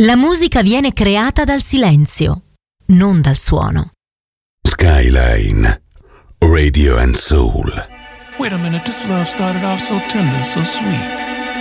La musica viene creata dal silenzio, non dal suono. Skyline, Radio and Soul. Wait a minute, this love started off so tender, so sweet.